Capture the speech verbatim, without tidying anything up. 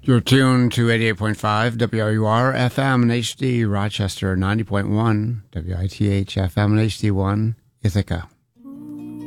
You're tuned to eighty-eight point five W R U R F M and H D, Rochester ninety point one, W I T H F M and H D one, Ithaca.